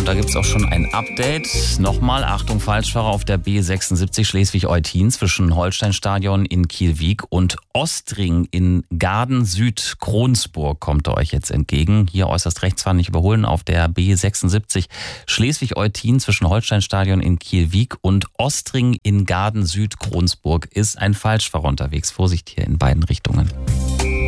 da gibt es auch schon ein Update. Nochmal, Achtung, Falschfahrer auf der B76 Schleswig-Eutin zwischen Holsteinstadion in Kielwiek und Ostring in Gaden-Süd-Kronsburg kommt euch jetzt entgegen. Hier äußerst rechtsfahren, nicht überholen auf der B76 Schleswig-Eutin zwischen Holsteinstadion in Kielwiek und Ostring in Gaden-Süd-Kronsburg ist ein Falschfahrer unterwegs. Vorsicht hier in beiden Richtungen.